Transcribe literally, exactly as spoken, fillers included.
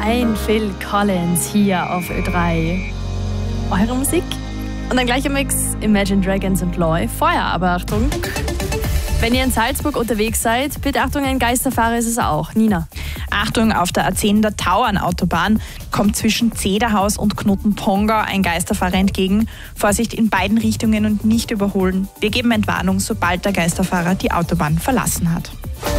ein Phil Collins hier auf Ö drei. Eure Musik? Und dann gleich im Mix Imagine Dragons und Loy. Vorher aber Achtung, wenn ihr in Salzburg unterwegs seid, bitte Achtung, ein Geisterfahrer ist es auch. Nina. Achtung, auf der A zehn der Tauernautobahn kommt zwischen Zederhaus und Knotenpongau ein Geisterfahrer entgegen. Vorsicht in beiden Richtungen und nicht überholen. Wir geben Entwarnung, sobald der Geisterfahrer die Autobahn verlassen hat.